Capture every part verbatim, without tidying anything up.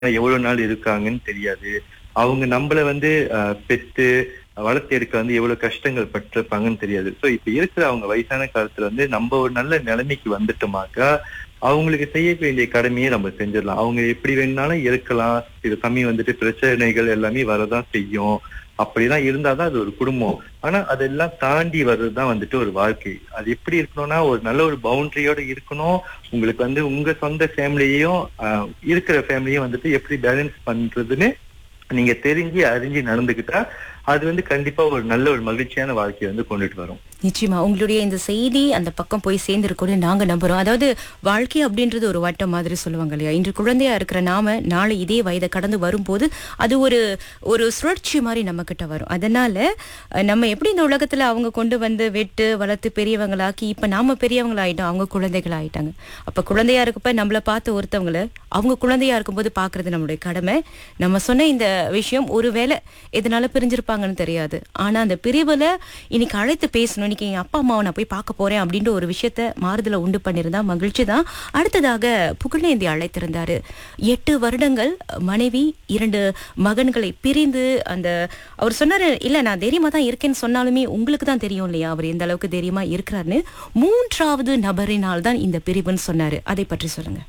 எவ்வளவு நாள் இருக்காங்கன்னு தெரியாது. அவங்க நம்மள வந்து அஹ், பெத்து வளர்த்து எடுக்க வந்து எவ்வளவு கஷ்டங்கள் பட்டிருப்பாங்கன்னு தெரியாது. சோ இப்ப இருக்கிற அவங்க வயசான காலத்துல வந்து நம்ம ஒரு நல்ல நிலைமைக்கு வந்துட்டோமாக்கா அவங்களுக்கு செய்ய வேண்டிய கடமையை நம்ம செஞ்சிடலாம். அவங்க எப்படி வேணும்னாலும் இருக்கலாம். சில சமயம் வந்துட்டு பிரச்சனைகள் எல்லாமே வரதான் செய்யும். அப்படிலாம் இருந்தாதான் அது ஒரு குடும்பம். ஆனா அதெல்லாம் தாண்டி வர்றதுதான் வந்துட்டு ஒரு வாழ்க்கை. அது எப்படி இருக்கணும்னா ஒரு நல்ல ஒரு பவுண்டரியோட இருக்கணும். உங்களுக்கு வந்து உங்க சொந்த ஃபேமிலியையும் ஆஹ், இருக்கிற ஃபேமிலியும் வந்துட்டு எப்படி பேலன்ஸ் பண்றதுன்னு நீங்க தெரிஞ்சு அறிஞ்சு நடந்துக்கிட்டா அது வந்து கண்டிப்பா ஒரு நல்ல ஒரு மகிழ்ச்சியான வாழ்க்கையை வந்து கொண்டுட்டு வரும். நிச்சயமா உங்களுடைய இந்த செய்தி அந்த பக்கம் போய் சேர்ந்திருக்கும்னு நாங்க நம்புறோம். அதாவது வாழ்க்கை அப்படின்றது ஒரு வட்டம் மாதிரி சொல்லுவாங்க இல்லையா? இன்று குழந்தையா இருக்கிற நாம நாளை இதே வயதை கடந்து வரும்போது அது ஒரு ஒரு சுழற்சி மாதிரி நம்ம கிட்ட வரும். அதனால அஹ், நம்ம எப்படி இந்த உலகத்துல அவங்க கொண்டு வந்து வெட்டு வளர்த்து பெரியவங்களாக்கி இப்ப நாம பெரியவங்களாயிட்டோம், அவங்க குழந்தைகள் ஆயிட்டாங்க. அப்ப குழந்தையா இருக்கப்ப நம்மள பார்த்து ஒருத்தவங்களை அவங்க குழந்தையா இருக்கும்போது பாக்குறது நம்மளுடைய கடமை. நம்ம சொன்ன இந்த விஷயம் ஒருவேளை எதனால பிரிஞ்சிருப்பாங்கன்னு தெரியாது. ஆனா அந்த பிரிவுல இன்னைக்கு அழைத்து பேசணும், இன்னைக்கு என் அப்பா அம்மாவை நான் போய் பார்க்க போறேன் அப்படின்ற ஒரு விஷயத்த மாறுதல உண்டு பண்ணிருந்தா மகிழ்ச்சி தான். அடுத்ததாக புகழேந்தி அழைத்திருந்தாரு. எட்டு வருடங்கள் மனைவி இரண்டு மகன்களை பிரிந்து அந்த அவர் சொன்னாரு, இல்ல நான் தைரியமா தான் இருக்கேன்னு சொன்னாலுமே உங்களுக்கு தான் தெரியும் இல்லையா அவர் எந்த அளவுக்கு தைரியமா இருக்கிறாருன்னு. மூன்றாவது நபரினால் தான் இந்த பிரிவுன்னு சொன்னாரு. அதை பற்றி சொல்லுங்க.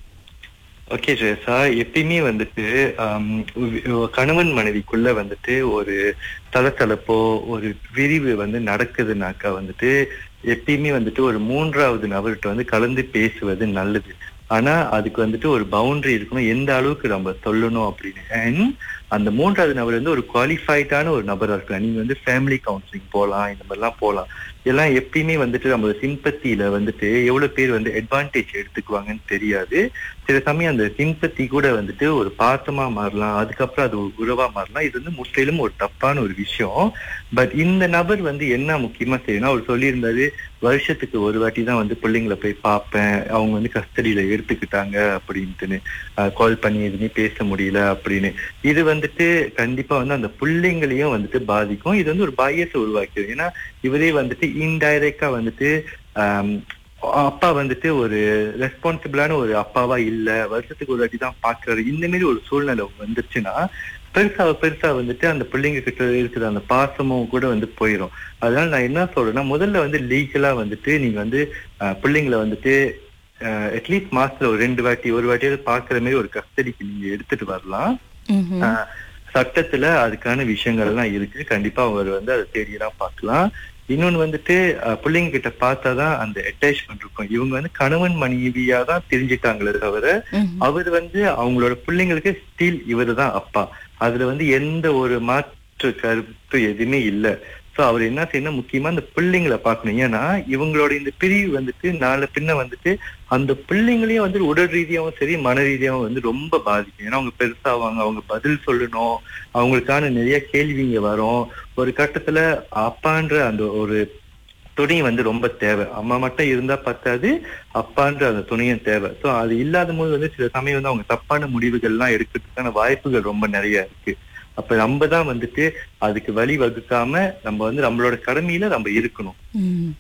ஓகே ஜெயசா, எப்பயுமே வந்துட்டு ஆம், உ- கணவன் மனைவிக்குள்ள வந்துட்டு ஒரு தளத்தளப்போ ஒரு விரிவு வந்து நடக்குதுனாக்கா வந்துட்டு எப்பயுமே வந்துட்டு ஒரு மூன்றாவது நபர்கிட்ட வந்து கலந்து பேசுவது நல்லது. ஆனா அதுக்கு வந்துட்டு ஒரு பவுண்டரி இருக்கணும், எந்த அளவுக்கு நம்ம சொல்லணும் அப்படின்னு. அண்ட் அந்த மூன்றாவது நபர் வந்து ஒரு குவாலிஃபைடான ஒரு நபரா இருக்கலாம். நீங்க வந்து ஃபேமிலி கவுன்சிலிங் போகலாம், இந்த மாதிரிலாம் போகலாம். எல்லாம் எப்பயுமே வந்துட்டு நம்ம சிம்பத்தியில வந்துட்டு எவ்வளவு பேர் வந்து அட்வான்டேஜ் எடுத்துக்குவாங்கன்னு தெரியாது. சில சமயம் அந்த சிம்பத்தி கூட வந்துட்டு ஒரு பாசமா மாறலாம், அதுக்கப்புறம் அது ஒரு உறவா மாறலாம். இது வந்து முற்றிலும் ஒரு தப்பான ஒரு விஷயம். பட் இந்த நபர் வந்து என்ன முக்கியமா செய்யணும், அவர் சொல்லியிருந்தாரு வருஷத்துக்கு ஒரு வாட்டி தான் வந்து பிள்ளைங்களை போய் பார்ப்பேன், அவங்க வந்து கஸ்டடியில எடுத்துக்கிட்டாங்க அப்படின்ட்டுன்னு, கால் பண்ணி எதுவுமே பேச முடியல அப்படின்னு. இது வந்துட்டு கண்டிப்பா வந்து அந்த பிள்ளைங்களையும் வந்துட்டு பாதிக்கும். இது வந்து ஒரு பயத்தை உருவாக்கிடும். ஏன்னா இவரே வந்துட்டு இன்டைரக்டா வந்துட்டு ஆம், அப்பா வந்துட்டு ஒரு ரெஸ்பான்சிபிளான ஒரு அப்பாவா இல்ல, வருஷத்துக்கு ஒரு வாட்டி தான் பாக்குறாரு, இந்த மாதிரி ஒரு சூழ்நிலை வந்துருச்சுன்னா பெருசா பெருசா வந்துட்டு அந்த பிள்ளைங்க கிட்ட இருக்கிற அந்த பாசமும் கூட வந்து போயிடும். அதனால நான் என்ன சொல்றேன்னா முதல்ல வந்து லீகலா வந்துட்டு நீங்க வந்து அஹ், பிள்ளைங்களை வந்துட்டு அட்லீஸ்ட் மாசத்துல ஒரு ரெண்டு வாட்டி ஒரு வாட்டியாவது பாக்குற மாதிரி ஒரு கஸ்டடிக்கு நீங்க எடுத்துட்டு வரலாம். ம்ஹும். ஆஹ் சட்டத்துல அதுக்கான விஷயங்கள் எல்லாம் இருக்கு. கண்டிப்பா அவர் வந்து அதை தேடிதான் பார்க்கலாம். இன்னொன்னு வந்துட்டு அஹ், பிள்ளைங்க கிட்ட பார்த்தாதான் அந்த அட்டாச்மெண்ட் இருக்கும். இவங்க வந்து கணவன் மனைவியா தான் தெரிஞ்சுட்டாங்களே தவிர ம்ஹும். அவர் வந்து அவங்களோட பிள்ளைங்களுக்கு ஸ்டில் இவரு தான் அப்பா. அதுல வந்து எந்த ஒரு மாற்று கருத்து எதுவுமே இல்ல. சோ அவர் என்ன செய்யணும், முக்கியமா அந்த பிள்ளைங்களை பார்க்கணும். ஏன்னா இவங்களோட இந்த பிரிவு வந்துட்டு நாளை பின்ன வந்துட்டு அந்த பிள்ளைங்களையும் வந்து உடல் ரீதியாவும் சரி மன ரீதியாவும் வந்து ரொம்ப பாதிக்கும். ஏன்னா அவங்க பெருசாவாங்க, அவங்க பதில் சொல்லணும், அவங்களுக்கான நிறைய கேள்விங்க வரும். ஒரு கட்டத்துல அப்பான்ற அந்த ஒரு துணை வந்து ரொம்ப தேவை. அம்மா மட்டும் இருந்தா பத்தாது, அப்பான்ற அந்த துணையும் தேவை. சோ அது இல்லாத போது வந்து சில சமயம் வந்து அவங்க தப்பான முடிவுகள் எல்லாம் எடுக்கிறதுக்கான வாய்ப்புகள் ரொம்ப நிறைய இருக்கு. அப்ப நம்ம தான் வந்துட்டு அதுக்கு வழி வகுக்காம நம்ம வந்து நம்மளோட கடமையில நம்ம இருக்கணும். ம்.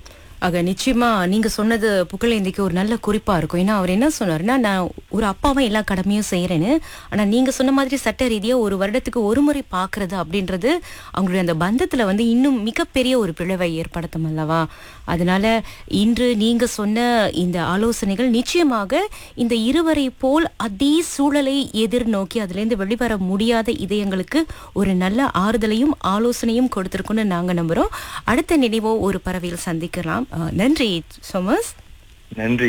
ஆக நிச்சயமா நீங்க சொன்னது புகழேந்திக்கு ஒரு நல்ல குறிப்பா இருக்கும். ஏன்னா அவர் என்ன சொன்னாருன்னா, நான் ஒரு அப்பாவா எல்லா கடமையும் செய்யறேன்னு, ஆனா நீங்க சொன்ன மாதிரி சட்ட ரீதியா ஒரு வருடத்துக்கு ஒரு முறை பாக்குறது அப்படின்றது அவங்களுடைய அந்த பந்தத்துல வந்து இன்னும் மிகப்பெரிய ஒரு பிளவை ஏற்படுத்தும் அல்லவா? அதனால இன்று நீங்க சொன்ன இந்த ஆலோசனைகள் நிச்சயமாக இந்த இருவரை போல் அதே சூழலை எதிர்நோக்கி அதிலிருந்து வெளிவர முடியாத இதயங்களுக்கு ஒரு நல்ல ஆறுதலையும் ஆலோசனையும் கொடுத்திருக்குன்னு நாங்க நம்புறோம். அடுத்த நினைவோ ஒரு பறவையில் சந்திக்கலாம். அஹ், நன்றி சோமஸ். நன்றி.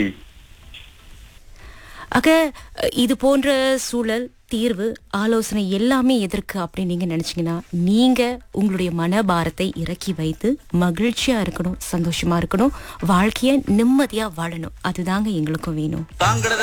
ஆக அஹ், இது போன்ற சூழல் தீர்வு ஆலோசனை எல்லாமே எதற்கு அப்படின்னு நீங்க நினைச்சீங்கன்னா, நீங்க உங்களுடைய மனபாரத்தை இறக்கி வைத்து மகிழ்ச்சியா இருக்கணும், சந்தோஷமா இருக்கணும், வாழ்க்கைய நிம்மதியா வாழணும். அதுதாங்க எங்களுக்கும் வேணும்.